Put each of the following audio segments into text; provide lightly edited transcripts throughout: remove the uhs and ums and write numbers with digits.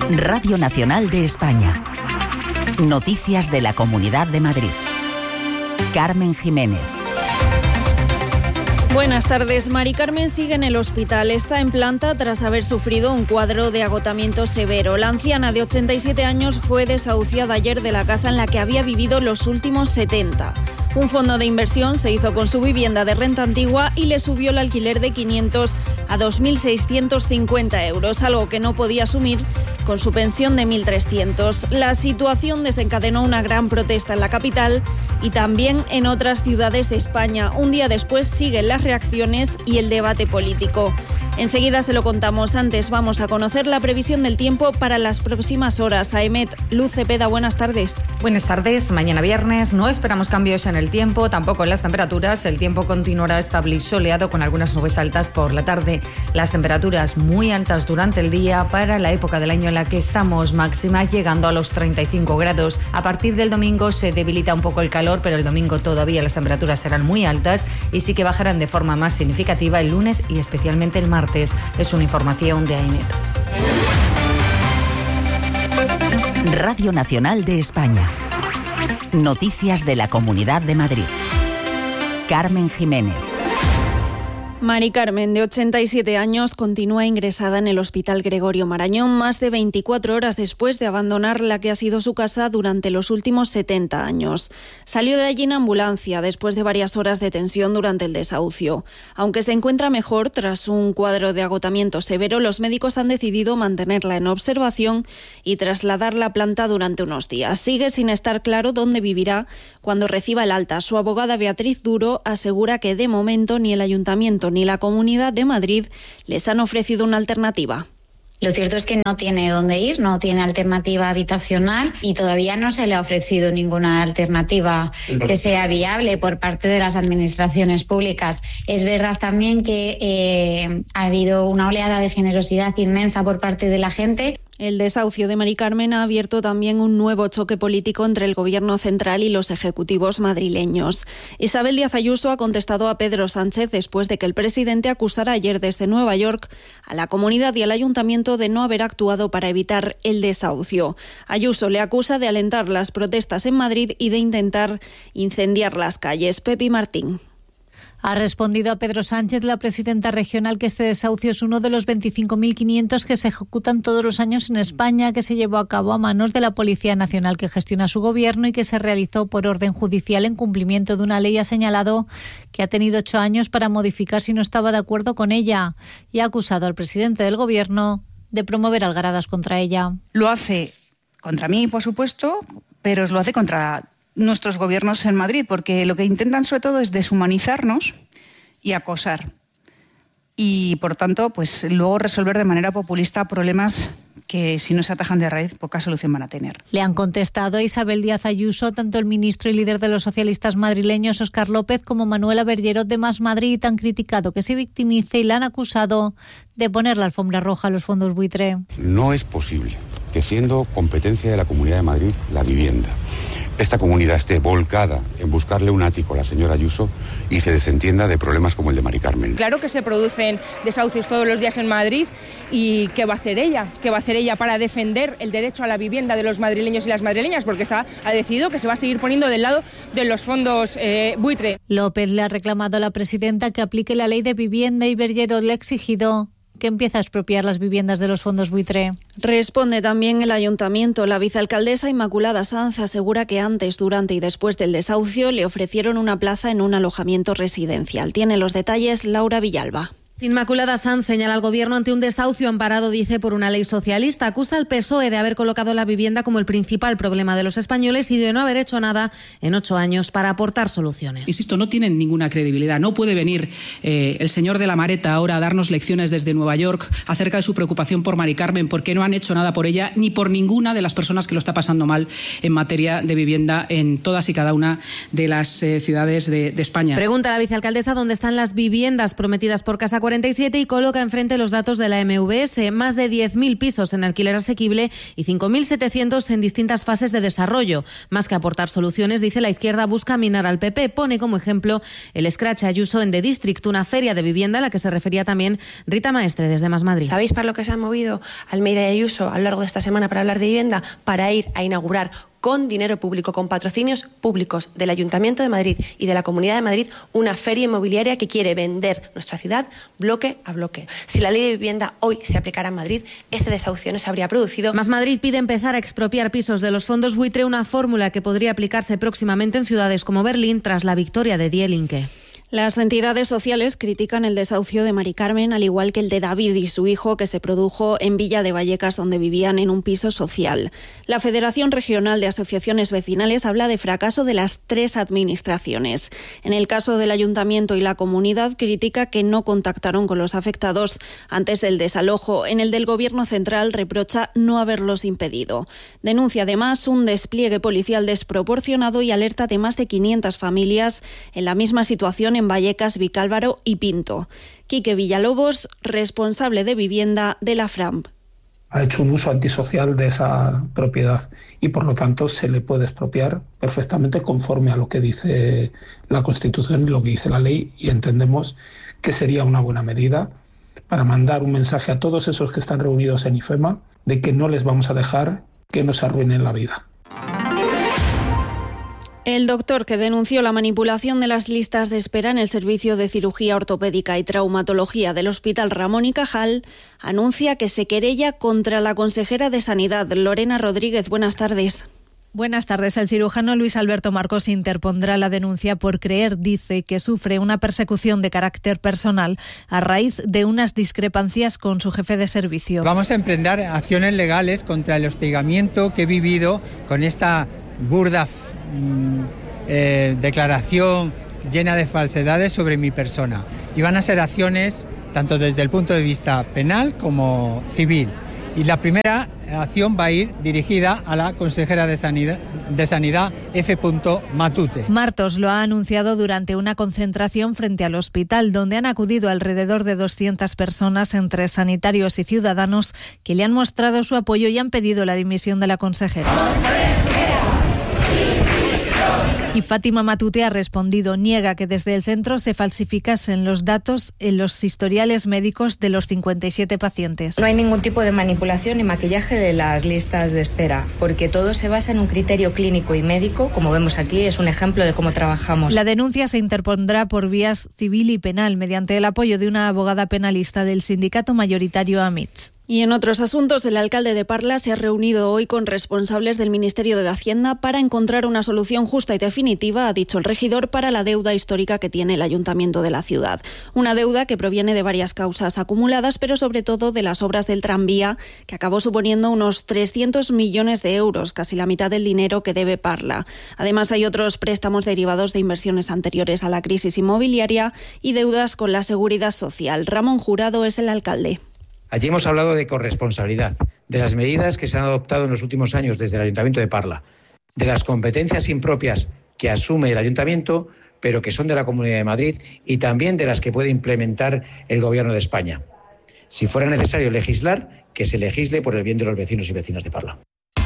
Radio Nacional de España. Noticias de la Comunidad de Madrid. Carmen Jiménez. Buenas tardes. Mari Carmen sigue en el hospital. Está en planta tras haber sufrido un cuadro de agotamiento severo. La anciana de 87 años fue desahuciada ayer de la casa en la que había vivido los últimos 70. Un fondo de inversión se hizo con su vivienda de renta antigua y le subió el alquiler de 500 a 2.650 euros, algo que no podía asumir con su pensión de 1.300. La situación desencadenó una gran protesta en la capital y también en otras ciudades de España. Un día después siguen las reacciones y el debate político. Enseguida se lo contamos. Antes vamos a conocer la previsión del tiempo para las próximas horas. AEMET, Luz Cepeda, buenas tardes. Buenas tardes. Mañana viernes no esperamos cambios en el tiempo, tampoco en las temperaturas. El tiempo continuará estable y soleado con algunas nubes altas por la tarde. Las temperaturas muy altas durante el día para la época del año en la que estamos, máxima llegando a los 35 grados. A partir del domingo se debilita un poco el calor, pero el domingo todavía las temperaturas serán muy altas y sí que bajarán de forma más significativa el lunes y especialmente el martes. Es una información de AEMET. Radio Nacional de España. Noticias de la Comunidad de Madrid. Carmen Jiménez. Mari Carmen, de 87 años, continúa ingresada en el Hospital Gregorio Marañón más de 24 horas después de abandonar la que ha sido su casa durante los últimos 70 años. Salió de allí en ambulancia después de varias horas de tensión durante el desahucio. Aunque se encuentra mejor tras un cuadro de agotamiento severo, los médicos han decidido mantenerla en observación y trasladarla a planta durante unos días. Sigue sin estar claro dónde vivirá cuando reciba el alta. Su abogada Beatriz Duro asegura que de momento ni el Ayuntamiento ni la Comunidad de Madrid les han ofrecido una alternativa. Lo cierto es que no tiene dónde ir, no tiene alternativa habitacional y todavía no se le ha ofrecido ninguna alternativa que sea viable por parte de las administraciones públicas. Es verdad también que ha habido una oleada de generosidad inmensa por parte de la gente. El desahucio de Mari Carmen ha abierto también un nuevo choque político entre el Gobierno central y los ejecutivos madrileños. Isabel Díaz Ayuso ha contestado a Pedro Sánchez después de que el presidente acusara ayer desde Nueva York a la Comunidad y al Ayuntamiento de no haber actuado para evitar el desahucio. Ayuso le acusa de alentar las protestas en Madrid y de intentar incendiar las calles. Pepi Martín. Ha respondido a Pedro Sánchez, la presidenta regional, que este desahucio es uno de los 25.500 que se ejecutan todos los años en España, que se llevó a cabo a manos de la Policía Nacional que gestiona su gobierno y que se realizó por orden judicial en cumplimiento de una ley. Ha señalado que ha tenido 8 años para modificar si no estaba de acuerdo con ella y ha acusado al presidente del gobierno de promover algaradas contra ella. Lo hace contra mí, por supuesto, pero lo hace contra nuestros gobiernos en Madrid, porque lo que intentan sobre todo es deshumanizarnos y acosar. Y, por tanto, pues luego resolver de manera populista problemas que, si no se atajan de raíz, poca solución van a tener. Le han contestado a Isabel Díaz Ayuso tanto el ministro y líder de los socialistas madrileños, Óscar López, como Manuela Bergerot de Más Madrid. Han criticado que se victimice y la han acusado de poner la alfombra roja a los fondos buitre. No es posible que, siendo competencia de la Comunidad de Madrid la vivienda, esta comunidad esté volcada en buscarle un ático a la señora Ayuso y se desentienda de problemas como el de Mari Carmen. Claro que se producen desahucios todos los días en Madrid y ¿qué va a hacer ella? ¿Qué va a hacer ella para defender el derecho a la vivienda de los madrileños y las madrileñas? Porque ha decidido que se va a seguir poniendo del lado de los fondos buitre. López le ha reclamado a la presidenta que aplique la ley de vivienda y Bergerot le ha exigido que empieza a expropiar las viviendas de los fondos buitre. Responde también el Ayuntamiento. La vicealcaldesa Inmaculada Sanz asegura que antes, durante y después del desahucio le ofrecieron una plaza en un alojamiento residencial. Tiene los detalles Laura Villalba. Inmaculada Sanz señala al Gobierno ante un desahucio amparado, dice, por una ley socialista. Acusa al PSOE de haber colocado la vivienda como el principal problema de los españoles y de no haber hecho nada en 8 años para aportar soluciones. Insisto, no tienen ninguna credibilidad. No puede venir el señor de la Mareta ahora a darnos lecciones desde Nueva York acerca de su preocupación por Mari Carmen, porque no han hecho nada por ella ni por ninguna de las personas que lo está pasando mal en materia de vivienda en todas y cada una de las ciudades de España. Pregunta a la vicealcaldesa dónde están las viviendas prometidas por Casa 40 47 y coloca enfrente los datos de la MVS, más de 10.000 pisos en alquiler asequible y 5.700 en distintas fases de desarrollo. Más que aportar soluciones, dice la izquierda, busca minar al PP. Pone como ejemplo el Scratch Ayuso en The District, una feria de vivienda a la que se refería también Rita Maestre desde Más Madrid. ¿Sabéis para lo que se ha movido Almeida y Ayuso a lo largo de esta semana para hablar de vivienda? Para ir a inaugurar con dinero público, con patrocinios públicos del Ayuntamiento de Madrid y de la Comunidad de Madrid, una feria inmobiliaria que quiere vender nuestra ciudad bloque a bloque. Si la ley de vivienda hoy se aplicara en Madrid, este desahucio no se habría producido. Más Madrid pide empezar a expropiar pisos de los fondos buitre, una fórmula que podría aplicarse próximamente en ciudades como Berlín tras la victoria de Die Linke. Las entidades sociales critican el desahucio de Mari Carmen, al igual que el de David y su hijo, que se produjo en Villa de Vallecas, donde vivían en un piso social. La Federación Regional de Asociaciones Vecinales habla de fracaso de las 3 administraciones. En el caso del Ayuntamiento y la Comunidad, critica que no contactaron con los afectados antes del desalojo. En el del Gobierno Central, reprocha no haberlos impedido. Denuncia además un despliegue policial desproporcionado y alerta de más de 500 familias en la misma situación en Vallecas, Vicálvaro y Pinto. Quique Villalobos, responsable de vivienda de la FRAMP. Ha hecho un uso antisocial de esa propiedad y por lo tanto se le puede expropiar perfectamente conforme a lo que dice la Constitución y lo que dice la ley, y entendemos que sería una buena medida para mandar un mensaje a todos esos que están reunidos en IFEMA de que no les vamos a dejar que nos arruinen la vida. El doctor que denunció la manipulación de las listas de espera en el servicio de cirugía ortopédica y traumatología del Hospital Ramón y Cajal anuncia que se querella contra la consejera de Sanidad, Lorena Rodríguez. Buenas tardes. Buenas tardes. El cirujano Luis Alberto Marcos interpondrá la denuncia por creer, dice, que sufre una persecución de carácter personal a raíz de unas discrepancias con su jefe de servicio. Vamos a emprender acciones legales contra el hostigamiento que he vivido con esta burda declaración llena de falsedades sobre mi persona. Y van a ser acciones tanto desde el punto de vista penal como civil. Y la primera acción va a ir dirigida a la consejera de Sanidad F. Matute. Martos lo ha anunciado durante una concentración frente al hospital, donde han acudido alrededor de 200 personas, entre sanitarios y ciudadanos, que le han mostrado su apoyo y han pedido la dimisión de la consejera. Y Fátima Matute ha respondido, niega que desde el centro se falsificasen los datos en los historiales médicos de los 57 pacientes. No hay ningún tipo de manipulación ni maquillaje de las listas de espera, porque todo se basa en un criterio clínico y médico, como vemos aquí, es un ejemplo de cómo trabajamos. La denuncia se interpondrá por vías civil y penal mediante el apoyo de una abogada penalista del sindicato mayoritario AMITS. Y en otros asuntos, el alcalde de Parla se ha reunido hoy con responsables del Ministerio de Hacienda para encontrar una solución justa y definitiva, ha dicho el regidor, para la deuda histórica que tiene el ayuntamiento de la ciudad. Una deuda que proviene de varias causas acumuladas, pero sobre todo de las obras del tranvía, que acabó suponiendo unos 300 millones de euros, casi la mitad del dinero que debe Parla. Además, hay otros préstamos derivados de inversiones anteriores a la crisis inmobiliaria y deudas con la Seguridad Social. Ramón Jurado es el alcalde. Allí hemos hablado de corresponsabilidad, de las medidas que se han adoptado en los últimos años desde el Ayuntamiento de Parla, de las competencias impropias que asume el Ayuntamiento, pero que son de la Comunidad de Madrid, y también de las que puede implementar el Gobierno de España. Si fuera necesario legislar, que se legisle por el bien de los vecinos y vecinas de Parla.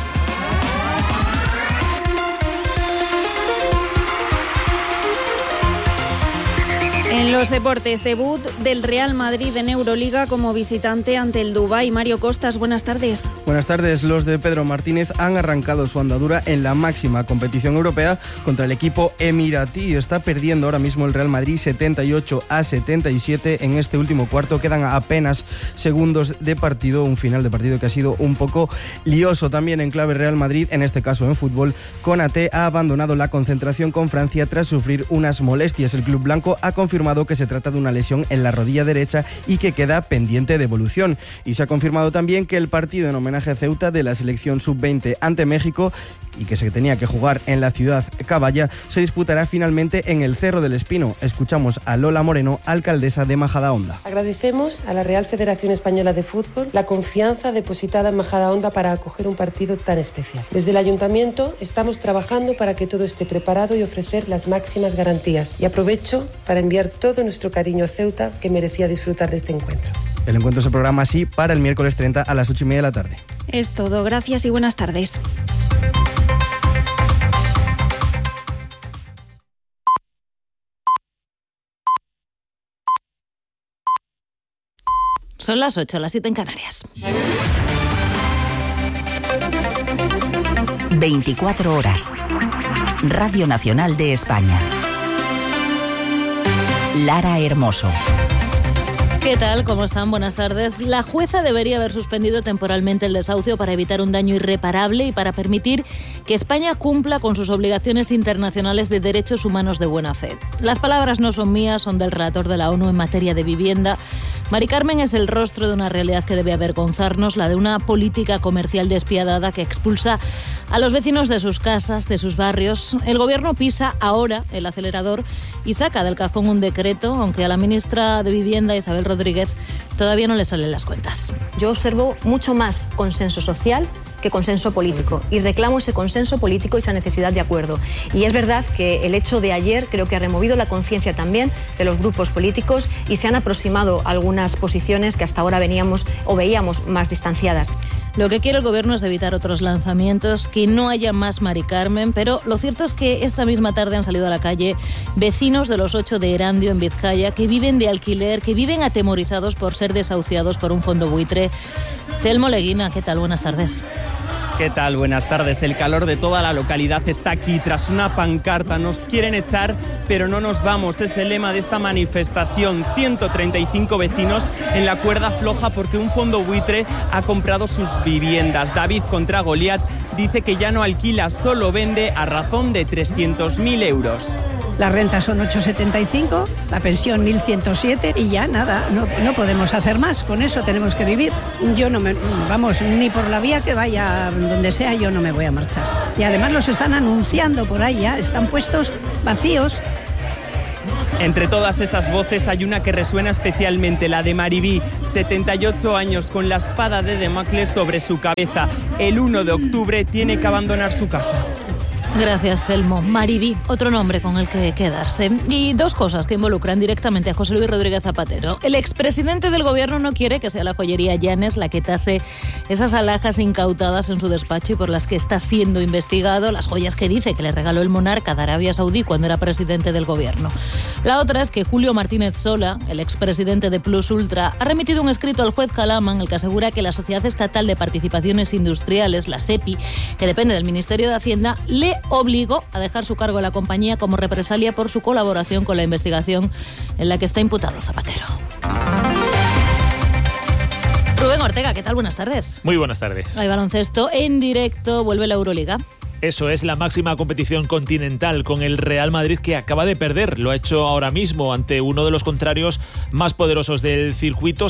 En los deportes, debut del Real Madrid en Euroliga como visitante ante el Dubái. Mario Costas, buenas tardes. Buenas tardes. Los de Pedro Martínez han arrancado su andadura en la máxima competición europea contra el equipo emiratí. Está perdiendo ahora mismo el Real Madrid 78-77 en este último cuarto. Quedan apenas segundos de partido, un final de partido que ha sido un poco lioso. También en clave Real Madrid, en este caso en fútbol, Konaté ha abandonado la concentración con Francia tras sufrir unas molestias. El club blanco ha confirmado que se trata de una lesión en la rodilla derecha y que queda pendiente de evolución. Y se ha confirmado también que el partido en homenaje a Ceuta de la selección sub-20 ante México, y que se tenía que jugar en la ciudad caballa, se disputará finalmente en el Cerro del Espino. Escuchamos a Lola Moreno, alcaldesa de Majadahonda. Agradecemos a la Real Federación Española de Fútbol la confianza depositada en Majadahonda para acoger un partido tan especial. Desde el Ayuntamiento estamos trabajando para que todo esté preparado y ofrecer las máximas garantías. Y aprovecho para enviar todo nuestro cariño a Ceuta, que merecía disfrutar de este encuentro. El encuentro se programa así para el miércoles 30 a las 8:30 de la tarde. Es todo, gracias y buenas tardes. Son las 8, las 7 en Canarias. 24 horas. Radio Nacional de España. Lara Hermoso. ¿Qué tal? ¿Cómo están? Buenas tardes. La jueza debería haber suspendido temporalmente el desahucio para evitar un daño irreparable y para permitir que España cumpla con sus obligaciones internacionales de derechos humanos de buena fe. Las palabras no son mías, son del relator de la ONU en materia de vivienda. Mari Carmen es el rostro de una realidad que debe avergonzarnos, la de una política comercial despiadada que expulsa a los vecinos de sus casas, de sus barrios. El Gobierno pisa ahora el acelerador y saca del cajón un decreto, aunque a la ministra de Vivienda, Isabel Rodríguez, todavía no le salen las cuentas. Yo observo mucho más consenso social que consenso político y reclamo ese consenso político y esa necesidad de acuerdo. Y es verdad que el hecho de ayer creo que ha removido la conciencia también de los grupos políticos y se han aproximado algunas posiciones que hasta ahora veíamos más distanciadas. Lo que quiere el Gobierno es evitar otros lanzamientos, que no haya más Mari Carmen, pero lo cierto es que esta misma tarde han salido a la calle vecinos de los 8 de Erandio, en Vizcaya, que viven de alquiler, que viven atemorizados por ser desahuciados por un fondo buitre. Telmo Leguina, ¿qué tal? Buenas tardes. ¿Qué tal? Buenas tardes. El calor de toda la localidad está aquí tras una pancarta. Nos quieren echar, pero no nos vamos. Es el lema de esta manifestación. 135 vecinos en la cuerda floja porque un fondo buitre ha comprado sus viviendas. David contra Goliat dice que ya no alquila, solo vende a razón de 300.000 euros. La renta son 8,75, la pensión 1.107 y ya nada, no podemos hacer más, con eso tenemos que vivir. Yo no ni por la vía que vaya donde sea, yo no me voy a marchar. Y además los están anunciando por ahí ya, están puestos vacíos. Entre todas esas voces hay una que resuena especialmente, la de Maribí, 78 años, con la espada de Damocles sobre su cabeza. El 1 de octubre tiene que abandonar su casa. Gracias, Telmo. Maribí, otro nombre con el que quedarse. Y dos cosas que involucran directamente a José Luis Rodríguez Zapatero. El expresidente del Gobierno no quiere que sea la joyería Llanes la que tase esas alhajas incautadas en su despacho y por las que está siendo investigado, las joyas que dice que le regaló el monarca de Arabia Saudí cuando era presidente del Gobierno. La otra es que Julio Martínez Sola, el expresidente de Plus Ultra, ha remitido un escrito al juez Calama en el que asegura que la Sociedad Estatal de Participaciones Industriales, la SEPI, que depende del Ministerio de Hacienda, le obligó a dejar su cargo en la compañía como represalia por su colaboración con la investigación en la que está imputado Zapatero. Rubén Ortega, ¿qué tal? Buenas tardes. Muy buenas tardes. Hay baloncesto en directo, vuelve la Euroliga. Eso es la máxima competición continental, con el Real Madrid que acaba de perder. Lo ha hecho ahora mismo ante uno de los contrarios más poderosos del circuito,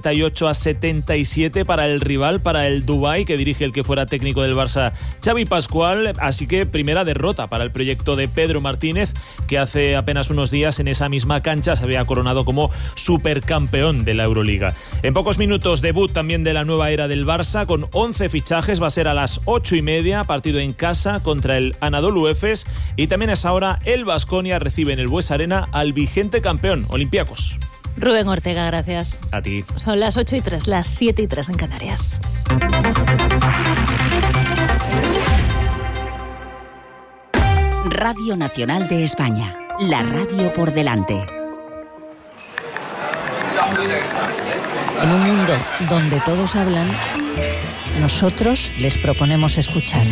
78-77 para el rival, para el Dubái, que dirige el que fuera técnico del Barça, Xavi Pascual. Así que primera derrota para el proyecto de Pedro Martínez, que hace apenas unos días en esa misma cancha se había coronado como supercampeón de la Euroliga. En pocos minutos, debut también de la nueva era del Barça, con 11 fichajes. Va a ser a las 8:30, partido en casa contra el Anadolu Efes, y también a esa hora el Baskonia recibe en el Bues Arena al vigente campeón, Olympiacos. Rubén Ortega, gracias. A ti. Son las 8:03, las 7:03 en Canarias. Radio Nacional de España, la radio por delante. En un mundo donde todos hablan, nosotros les proponemos escuchar.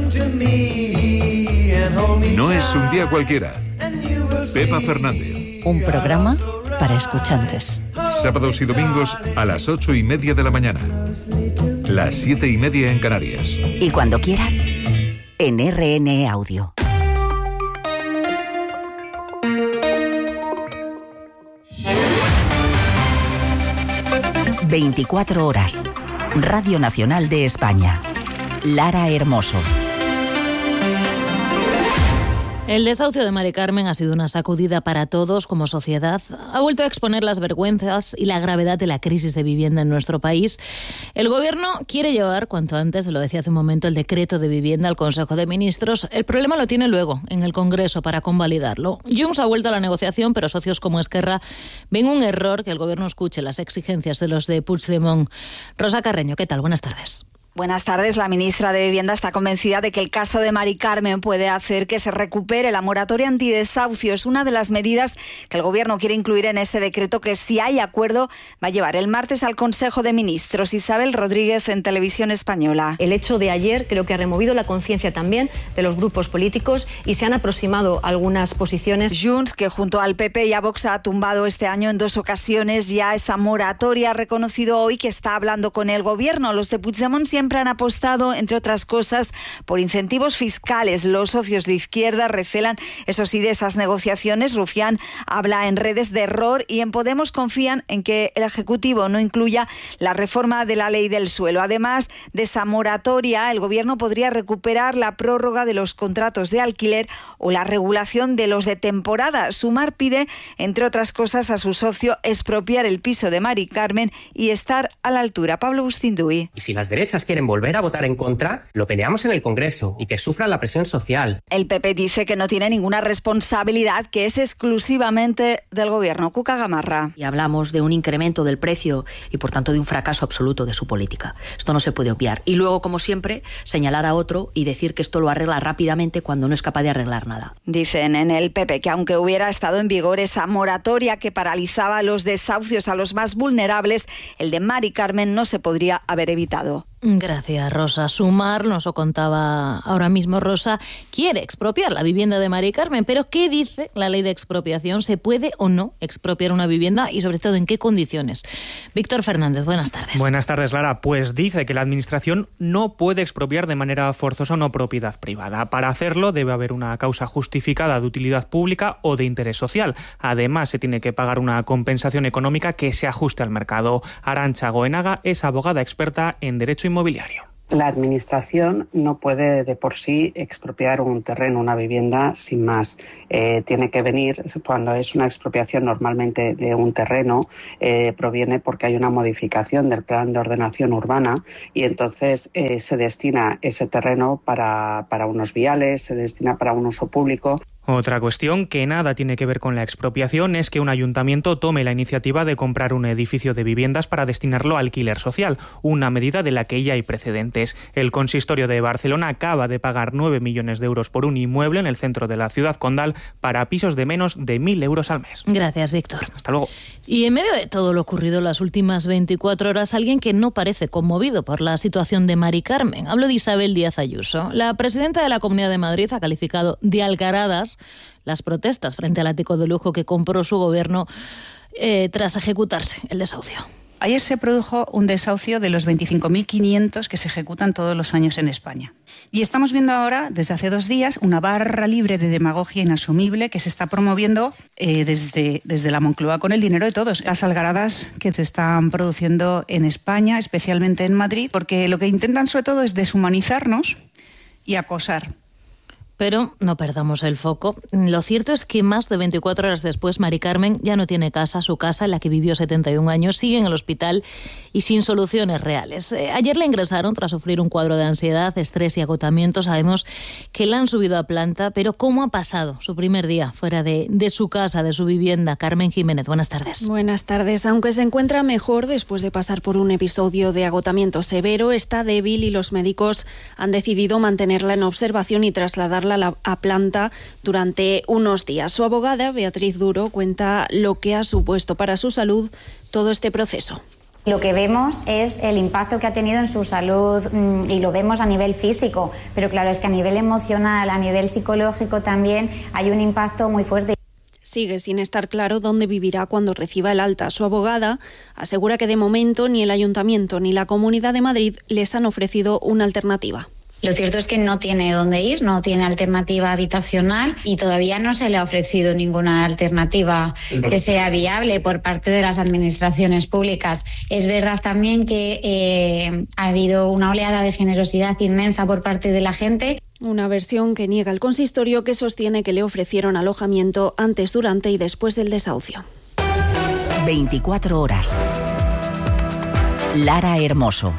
No es un día cualquiera. Pepa Fernández. Un programa para escuchantes. Sábados y domingos a las 8:30 de la mañana. Las 7:30 en Canarias. Y cuando quieras, en RN Audio. ...24 horas... Radio Nacional de España. Lara Hermoso. El desahucio de Mari Carmen ha sido una sacudida para todos como sociedad. Ha vuelto a exponer las vergüenzas y la gravedad de la crisis de vivienda en nuestro país. El Gobierno quiere llevar cuanto antes, lo decía hace un momento, el decreto de vivienda al Consejo de Ministros. El problema lo tiene luego en el Congreso para convalidarlo. Junts ha vuelto a la negociación, pero socios como Esquerra ven un error que el Gobierno escuche las exigencias de los de Puigdemont. Rosa Carreño, ¿qué tal? Buenas tardes. Buenas tardes. La ministra de Vivienda está convencida de que el caso de Mari Carmen puede hacer que se recupere la moratoria antidesahucio. Es una de las medidas que el Gobierno quiere incluir en ese decreto que, si hay acuerdo, va a llevar el martes al Consejo de Ministros. Isabel Rodríguez, en Televisión Española. El hecho de ayer creo que ha removido la conciencia también de los grupos políticos y se han aproximado algunas posiciones. Junts, que junto al PP y a Vox ha tumbado este año en 2 ocasiones ya esa moratoria, ha reconocido hoy que está hablando con el Gobierno. Los de Puigdemont siempre han apostado, entre otras cosas, por incentivos fiscales. Los socios de izquierda recelan, eso sí, de esas negociaciones. Rufián habla en redes de error y en Podemos confían en que el Ejecutivo no incluya la reforma de la ley del suelo. Además de esa moratoria, el Gobierno podría recuperar la prórroga de los contratos de alquiler o la regulación de los de temporada. Sumar pide, entre otras cosas, a su socio expropiar el piso de Mari Carmen y estar a la altura. Pablo Bustinduy. Y si las derechas quieren volver a votar en contra, lo peleamos en el Congreso y que sufran la presión social. El PP dice que no tiene ninguna responsabilidad, que es exclusivamente del Gobierno. Cuca Gamarra. Y hablamos de un incremento del precio y, por tanto, de un fracaso absoluto de su política. Esto no se puede obviar. Y luego, como siempre, señalar a otro y decir que esto lo arregla rápidamente cuando no es capaz de arreglar nada. Dicen en el PP que aunque hubiera estado en vigor esa moratoria que paralizaba los desahucios a los más vulnerables, el de Mari Carmen no se podría haber evitado. Gracias, Rosa. Sumar, nos lo contaba ahora mismo Rosa, quiere expropiar la vivienda de Mari Carmen, pero ¿qué dice la ley de expropiación? ¿Se puede o no expropiar una vivienda y, sobre todo, en qué condiciones? Víctor Fernández, buenas tardes. Buenas tardes, Lara. Pues dice que la Administración no puede expropiar de manera forzosa una propiedad privada. Para hacerlo debe haber una causa justificada de utilidad pública o de interés social. Además, se tiene que pagar una compensación económica que se ajuste al mercado. Arantxa Goenaga es abogada experta en derecho inmobiliario. La Administración no puede de por sí expropiar un terreno, una vivienda, sin más. Tiene que venir, cuando es una expropiación normalmente de un terreno, proviene porque hay una modificación del plan de ordenación urbana y entonces se destina ese terreno para unos viales, se destina para un uso público. Otra cuestión que nada tiene que ver con la expropiación es que un ayuntamiento tome la iniciativa de comprar un edificio de viviendas para destinarlo a alquiler social, una medida de la que ya hay precedentes. El Consistorio de Barcelona acaba de pagar 9 millones de euros por un inmueble en el centro de la ciudad condal para pisos de menos de 1.000 euros al mes. Gracias, Víctor. Hasta luego. Y en medio de todo lo ocurrido en las últimas 24 horas, alguien que no parece conmovido por la situación de Mari Carmen. Hablo de Isabel Díaz Ayuso. La presidenta de la Comunidad de Madrid ha calificado de algaradas las protestas frente al ático de lujo que compró su gobierno tras ejecutarse el desahucio. Ayer se produjo un desahucio de los 25.500 que se ejecutan todos los años en España. Y estamos viendo ahora, desde hace 2 días, una barra libre de demagogia inasumible que se está promoviendo desde la Moncloa con el dinero de todos. Las algaradas que se están produciendo en España, especialmente en Madrid, porque lo que intentan sobre todo es deshumanizarnos y acosar. Pero no perdamos el foco. Lo cierto es que más de 24 horas después, Mari Carmen ya no tiene casa. Su casa, en la que vivió 71 años, sigue en el hospital y sin soluciones reales. Ayer la ingresaron tras sufrir un cuadro de ansiedad, estrés y agotamiento. Sabemos que la han subido a planta, pero ¿cómo ha pasado su primer día fuera de su casa, de su vivienda? Carmen Jiménez, buenas tardes. Buenas tardes. Aunque se encuentra mejor después de pasar por un episodio de agotamiento severo, está débil y los médicos han decidido mantenerla en observación y trasladarla a planta durante unos días. Su abogada, Beatriz Duro, cuenta lo que ha supuesto para su salud todo este proceso. Lo que vemos es el impacto que ha tenido en su salud y lo vemos a nivel físico, pero claro, es que a nivel emocional, a nivel psicológico también hay un impacto muy fuerte. Sigue sin estar claro dónde vivirá cuando reciba el alta. Su abogada asegura que de momento ni el Ayuntamiento ni la Comunidad de Madrid les han ofrecido una alternativa. Lo cierto es que no tiene dónde ir, no tiene alternativa habitacional y todavía no se le ha ofrecido ninguna alternativa que sea viable por parte de las administraciones públicas. Es verdad también que ha habido una oleada de generosidad inmensa por parte de la gente. Una versión que niega el consistorio, que sostiene que le ofrecieron alojamiento antes, durante y después del desahucio. 24 horas. Lara Hermoso.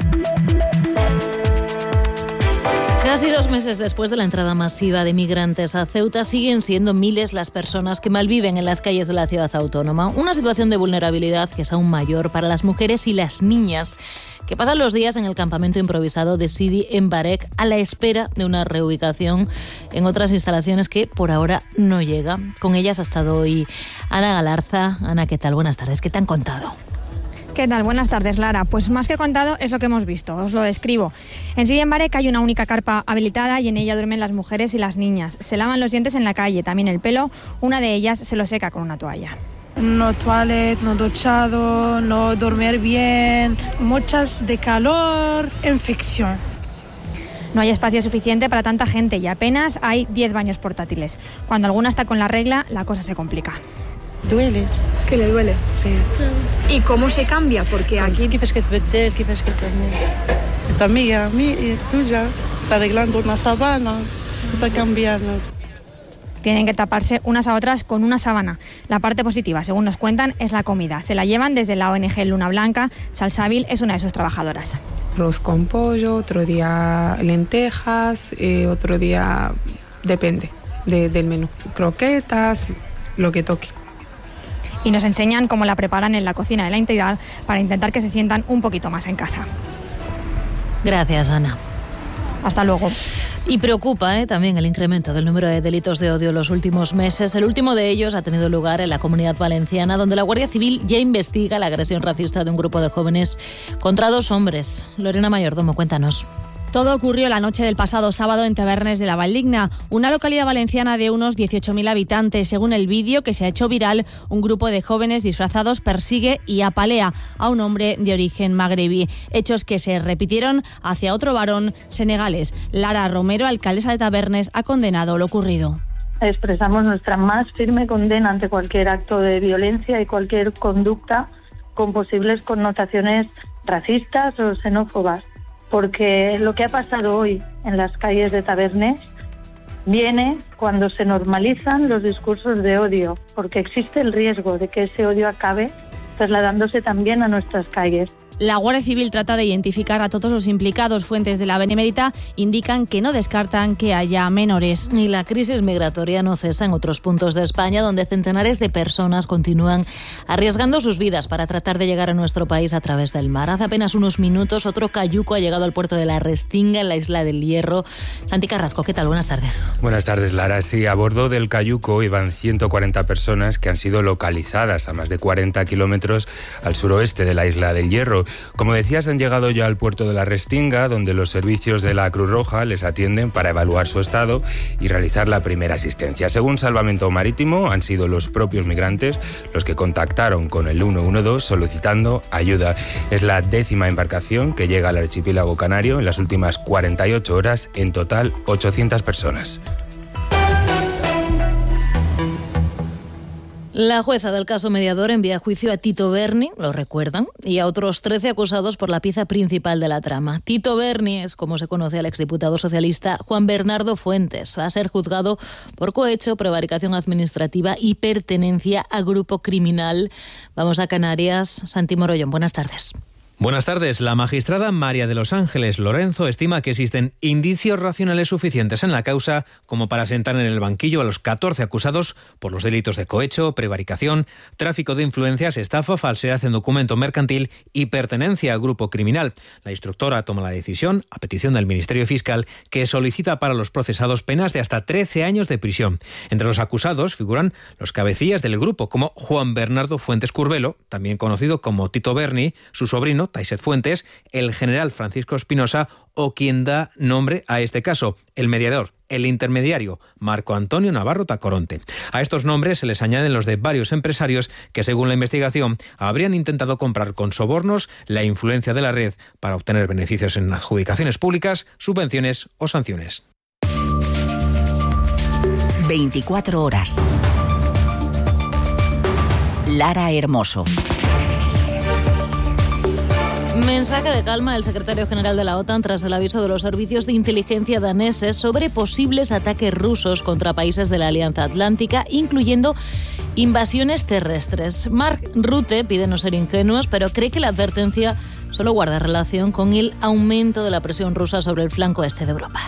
Casi 2 meses después de la entrada masiva de migrantes a Ceuta, siguen siendo miles las personas que malviven en las calles de la ciudad autónoma. Una situación de vulnerabilidad que es aún mayor para las mujeres y las niñas, que pasan los días en el campamento improvisado de Sidi en Barek a la espera de una reubicación en otras instalaciones que por ahora no llega. Con ellas ha estado hoy Ana Galarza. Ana, ¿qué tal? Buenas tardes. ¿Qué te han contado? ¿Qué tal? Buenas tardes, Lara. Pues más que contado es lo que hemos visto, os lo describo. En Sidi en Barek hay una única carpa habilitada y en ella duermen las mujeres y las niñas. Se lavan los dientes en la calle, también el pelo. Una de ellas se lo seca con una toalla. No toilet, no duchado, no dormir bien, muchas de calor, infección. No hay espacio suficiente para tanta gente y apenas hay 10 baños portátiles. Cuando alguna está con la regla, la cosa se complica. ¿Dueles? ¿Que le duele? Sí. ¿Y cómo se cambia? Porque aquí... ¿Qué ves que te meter? ¿Qué ves que te meter? Tu amiga, tuya, está arreglando una sábana, está cambiando. Tienen que taparse unas a otras con una sábana. La parte positiva, según nos cuentan, es la comida. Se la llevan desde la ONG Luna Blanca. Salsabil es una de sus trabajadoras. Arroz con pollo, otro día lentejas, otro día depende del menú. Croquetas, lo que toque. Y nos enseñan cómo la preparan en la cocina de la entidad para intentar que se sientan un poquito más en casa. Gracias, Ana. Hasta luego. Y preocupa también el incremento del número de delitos de odio en los últimos meses. El último de ellos ha tenido lugar en la Comunidad Valenciana, donde la Guardia Civil ya investiga la agresión racista de un grupo de jóvenes contra 2 hombres. Lorena Mayordomo, cuéntanos. Todo ocurrió la noche del pasado sábado en Tavernes de la Valdigna, una localidad valenciana de unos 18.000 habitantes. Según el vídeo que se ha hecho viral, un grupo de jóvenes disfrazados persigue y apalea a un hombre de origen magrebí. Hechos que se repitieron hacia otro varón senegalés. Lara Romero, alcaldesa de Tavernes, ha condenado lo ocurrido. Expresamos nuestra más firme condena ante cualquier acto de violencia y cualquier conducta con posibles connotaciones racistas o xenófobas. Porque lo que ha pasado hoy en las calles de Tavernes viene cuando se normalizan los discursos de odio, porque existe el riesgo de que ese odio acabe trasladándose también a nuestras calles. La Guardia Civil trata de identificar a todos los implicados. Fuentes de la Benemérita indican que no descartan que haya menores. Y la crisis migratoria no cesa en otros puntos de España, donde centenares de personas continúan arriesgando sus vidas para tratar de llegar a nuestro país a través del mar. Hace apenas unos minutos, otro cayuco ha llegado al puerto de La Restinga, en la isla del Hierro. Santi Carrasco, ¿qué tal? Buenas tardes. Buenas tardes, Lara. Sí, a bordo del cayuco iban 140 personas que han sido localizadas a más de 40 kilómetros al suroeste de la isla del Hierro. Como decías, han llegado ya al puerto de La Restinga, donde los servicios de la Cruz Roja les atienden para evaluar su estado y realizar la primera asistencia. Según Salvamento Marítimo, han sido los propios migrantes los que contactaron con el 112 solicitando ayuda. Es la 10ª embarcación que llega al archipiélago canario en las últimas 48 horas, en total 800 personas. La jueza del caso Mediador envía a juicio a Tito Berni, lo recuerdan, y a otros 13 acusados por la pieza principal de la trama. Tito Berni es como se conoce al exdiputado socialista Juan Bernardo Fuentes. Va a ser juzgado por cohecho, prevaricación administrativa y pertenencia a grupo criminal. Vamos a Canarias. Santi Morollón, buenas tardes. Buenas tardes. La magistrada María de los Ángeles Lorenzo estima que existen indicios racionales suficientes en la causa como para sentar en el banquillo a los 14 acusados por los delitos de cohecho, prevaricación, tráfico de influencias, estafa, falsedad en documento mercantil y pertenencia a grupo criminal. La instructora toma la decisión, a petición del Ministerio Fiscal, que solicita para los procesados penas de hasta 13 años de prisión. Entre los acusados figuran los cabecillas del grupo, como Juan Bernardo Fuentes Curbelo, también conocido como Tito Berni, su sobrino Taiset Fuentes, el general Francisco Espinosa o quien da nombre a este caso, el mediador, el intermediario, Marco Antonio Navarro Tacoronte. A estos nombres se les añaden los de varios empresarios que, según la investigación, habrían intentado comprar con sobornos la influencia de la red para obtener beneficios en adjudicaciones públicas, subvenciones o sanciones. 24 horas. Lara Hermoso. Mensaje de calma del secretario general de la OTAN tras el aviso de los servicios de inteligencia daneses sobre posibles ataques rusos contra países de la Alianza Atlántica, incluyendo invasiones terrestres. Mark Rutte pide no ser ingenuos, pero cree que la advertencia solo guarda relación con el aumento de la presión rusa sobre el flanco este de Europa.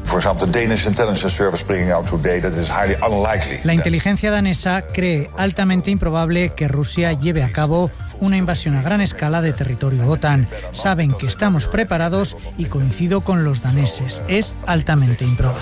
La inteligencia danesa cree altamente improbable que Rusia lleve a cabo una invasión a gran escala de territorio OTAN. Saben que estamos preparados y coincido con los daneses. Es altamente improbable.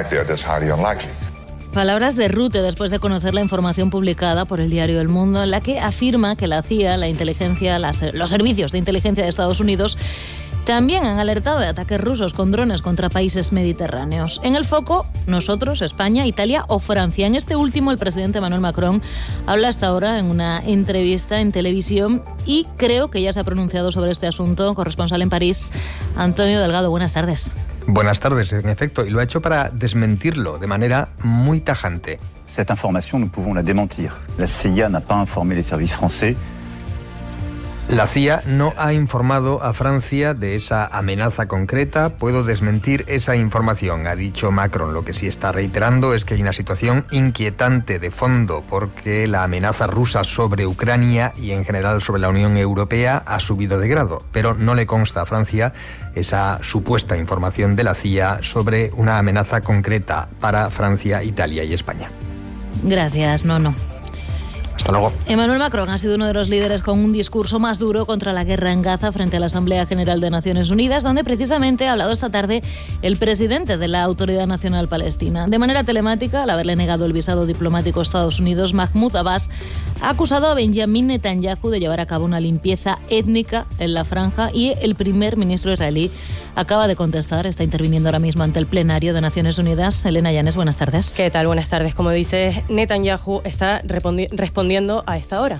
Palabras de Rutte después de conocer la información publicada por el diario El Mundo, en la que afirma que la CIA, la inteligencia, los servicios de inteligencia de Estados Unidos también han alertado de ataques rusos con drones contra países mediterráneos. En el foco, nosotros, España, Italia o Francia. En este último, el presidente Emmanuel Macron habla hasta ahora en una entrevista en televisión y creo que ya se ha pronunciado sobre este asunto. Corresponsal en París, Antonio Delgado, buenas tardes. Buenas tardes, en efecto, y lo ha hecho para desmentirlo de manera muy tajante. Cette information, nous pouvons la démentir. La CIA n'a pas informé les services français. La CIA no ha informado a Francia de esa amenaza concreta. Puedo desmentir esa información, ha dicho Macron. Lo que sí está reiterando es que hay una situación inquietante de fondo porque la amenaza rusa sobre Ucrania y en general sobre la Unión Europea ha subido de grado, pero no le consta a Francia esa supuesta información de la CIA sobre una amenaza concreta para Francia, Italia y España. Gracias, no. Hasta luego. Emmanuel Macron ha sido uno de los líderes con un discurso más duro contra la guerra en Gaza frente a la Asamblea General de Naciones Unidas, donde precisamente ha hablado esta tarde el presidente de la Autoridad Nacional Palestina. De manera telemática, al haberle negado el visado diplomático a Estados Unidos, Mahmoud Abbas ha acusado a Benjamin Netanyahu de llevar a cabo una limpieza étnica en la franja y el primer ministro israelí acaba de contestar, está interviniendo ahora mismo ante el plenario de Naciones Unidas. Elena Llanes, buenas tardes. ¿Qué tal? Buenas tardes. Como dices, Netanyahu está respondiendo a esta hora.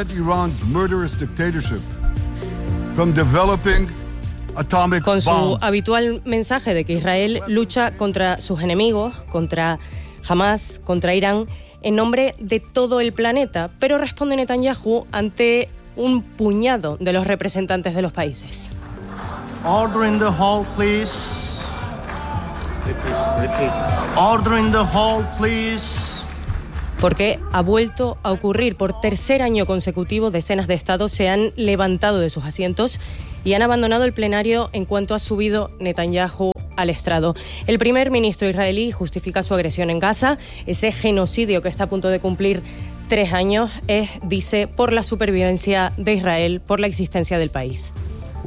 Con su habitual mensaje de que Israel lucha contra sus enemigos, contra Hamas, contra Irán, en nombre de todo el planeta, pero responde Netanyahu ante un puñado de los representantes de los países. Order in the hall, please. Order in the hall, please. Porque ha vuelto a ocurrir por tercer año consecutivo. Decenas de estados se han levantado de sus asientos y han abandonado el plenario en cuanto ha subido Netanyahu al estrado. El primer ministro israelí justifica su agresión en Gaza. Ese genocidio que está a punto de cumplir 3 años es, dice, por la supervivencia de Israel, por la existencia del país.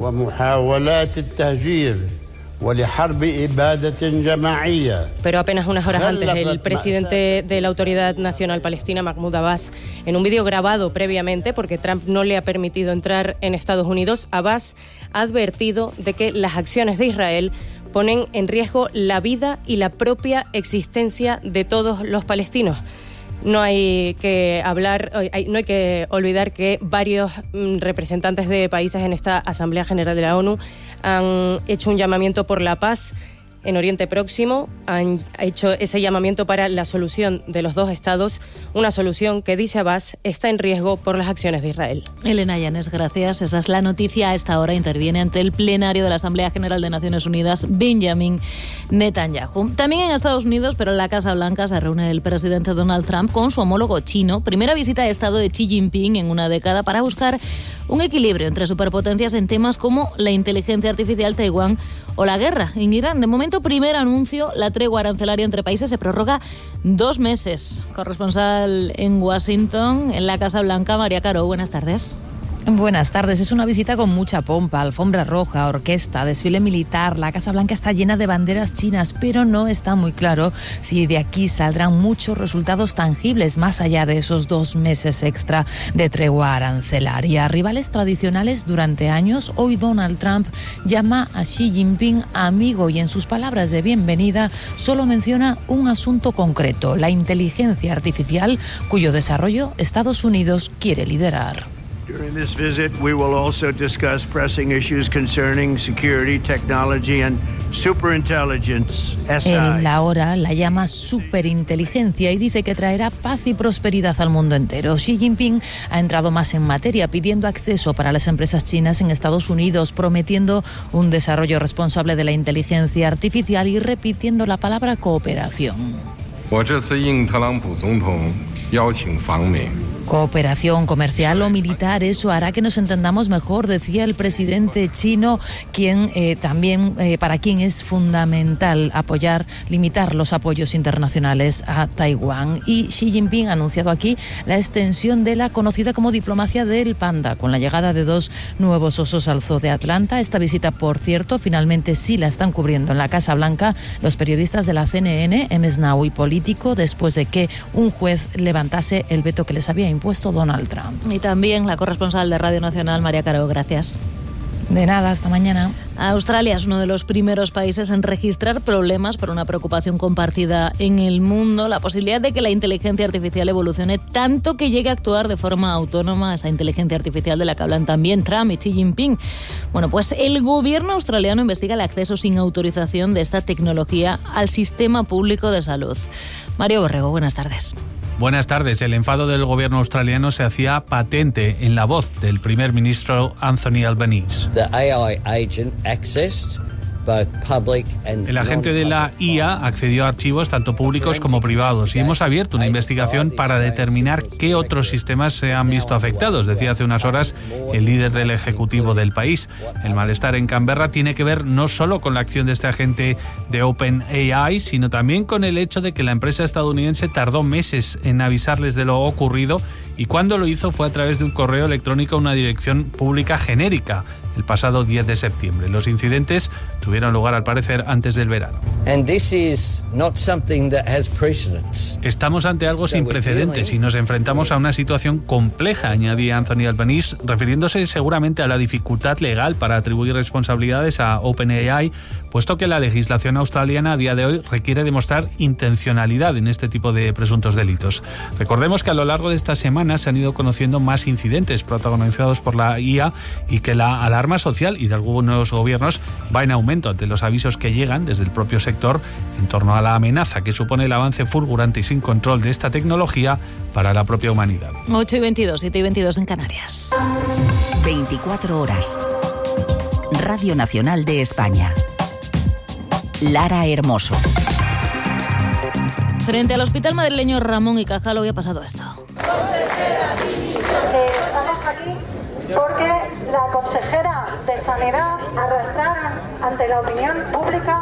Pero apenas unas horas antes, el presidente de la Autoridad Nacional Palestina, Mahmoud Abbas, en un vídeo grabado previamente, porque Trump no le ha permitido entrar en Estados Unidos, Abbas ha advertido de que las acciones de Israel ponen en riesgo la vida y la propia existencia de todos los palestinos. No hay que olvidar que varios representantes de países en esta Asamblea General de la ONU han hecho un llamamiento por la paz en Oriente Próximo, han hecho ese llamamiento para la solución de los 2 estados, una solución que, dice Abbas, está en riesgo por las acciones de Israel. Elena Llanes, gracias. Esa es la noticia. A esta hora interviene ante el plenario de la Asamblea General de Naciones Unidas Benjamin Netanyahu. También en Estados Unidos, pero en la Casa Blanca, se reúne el presidente Donald Trump con su homólogo chino. Primera visita de Estado de Xi Jinping en una década para buscar un equilibrio entre superpotencias en temas como la inteligencia artificial, Taiwán o la guerra en Irán. De momento, primer anuncio, la tregua arancelaria entre países se prorroga 2 meses. Corresponsal en Washington, en la Casa Blanca, María Caro, buenas tardes. Buenas tardes. Es una visita con mucha pompa, alfombra roja, orquesta, desfile militar. La Casa Blanca está llena de banderas chinas, pero no está muy claro si de aquí saldrán muchos resultados tangibles más allá de esos 2 meses extra de tregua arancelaria. Rivales tradicionales durante años, hoy Donald Trump llama a Xi Jinping amigo y en sus palabras de bienvenida solo menciona un asunto concreto, la inteligencia artificial, cuyo desarrollo Estados Unidos quiere liderar. During this visit, we will also discuss pressing issues concerning security, technology, and superintelligence, SI. Él ahora la llama superinteligencia y dice que traerá paz y prosperidad al mundo entero. Xi Jinping ha entrado más en materia, pidiendo acceso para las empresas chinas en Estados Unidos, prometiendo un desarrollo responsable de la inteligencia artificial y repitiendo la palabra cooperación. Cooperación comercial o militar, eso hará que nos entendamos mejor, decía el presidente chino, quien para quien es fundamental limitar los apoyos internacionales a Taiwán. Y Xi Jinping ha anunciado aquí la extensión de la conocida como diplomacia del panda, con la llegada de 2 nuevos osos al zoo de Atlanta. Esta visita, por cierto, finalmente sí la están cubriendo en la Casa Blanca los periodistas de la CNN, Now y Político, después de que un juez levantase el veto que les había impuesto Donald Trump. Y también la corresponsal de Radio Nacional, María Caro, gracias. De nada, hasta mañana. Australia es uno de los primeros países en registrar problemas por una preocupación compartida en el mundo, la posibilidad de que la inteligencia artificial evolucione tanto que llegue a actuar de forma autónoma, esa inteligencia artificial de la que hablan también Trump y Xi Jinping. Bueno, pues el gobierno australiano investiga el acceso sin autorización de esta tecnología al sistema público de salud. Mario Borrego, buenas tardes. Buenas tardes. El enfado del gobierno australiano se hacía patente en la voz del primer ministro Anthony Albanese. El agente de la IA accedió a archivos tanto públicos como privados y hemos abierto una investigación para determinar qué otros sistemas se han visto afectados, decía hace unas horas el líder del Ejecutivo del país. El malestar en Canberra tiene que ver no solo con la acción de este agente de OpenAI, sino también con el hecho de que la empresa estadounidense tardó meses en avisarles de lo ocurrido y cuando lo hizo fue a través de un correo electrónico a una dirección pública genérica el pasado 10 de septiembre. Los incidentes tuvieron lugar, al parecer, antes del verano. Estamos ante algo sin precedentes y nos enfrentamos a una situación compleja, añadía Anthony Albanese, refiriéndose seguramente a la dificultad legal para atribuir responsabilidades a OpenAI, puesto que la legislación australiana a día de hoy requiere demostrar intencionalidad en este tipo de presuntos delitos. Recordemos que a lo largo de estas semanas se han ido conociendo más incidentes protagonizados por la IA y que la alarma social y de algunos gobiernos va en aumento ante los avisos que llegan desde el propio sector en torno a la amenaza que supone el avance fulgurante y sin control de esta tecnología para la propia humanidad. 8:22, 7:22 en Canarias. 24 horas. Radio Nacional de España. Lara Hermoso. Frente al hospital madrileño Ramón y Cajal hoy ha pasado esto. Estamos aquí porque la consejera de Sanidad arrastraron ante la opinión pública